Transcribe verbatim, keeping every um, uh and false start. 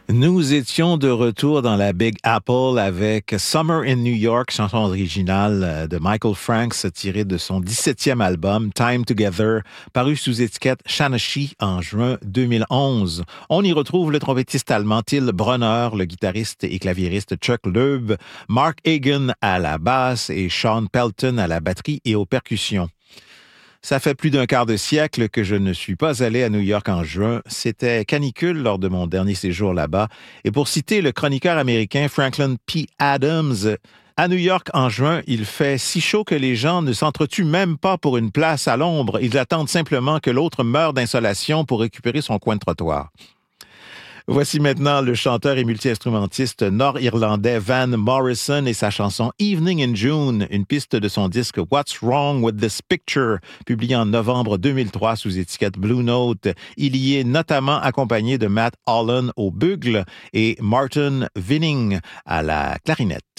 Nous étions de retour dans la Big Apple avec Summer in New York, chanson originale de Michael Franks tirée de son dix-septième album Time Together, paru sous étiquette Shanashi en juin deux mille onze. On y retrouve le trompettiste allemand Till Brunner, le guitariste et claviériste Chuck Loeb, Mark Hagan à la basse et Sean Pelton à la batterie et aux percussions. Ça fait plus d'un quart de siècle que je ne suis pas allé à New York en juin. C'était canicule lors de mon dernier séjour là-bas. Et pour citer le chroniqueur américain Franklin P. Adams, à New York en juin, il fait si chaud que les gens ne s'entretuent même pas pour une place à l'ombre. Ils attendent simplement que l'autre meure d'insolation pour récupérer son coin de trottoir. Voici maintenant le chanteur et multi-instrumentiste nord-irlandais Van Morrison et sa chanson Evening in June, une piste de son disque What's Wrong with This Picture, publié en novembre deux mille trois sous étiquette Blue Note. Il y est notamment accompagné de Matt Holland au bugle et Martin Vinning à la clarinette.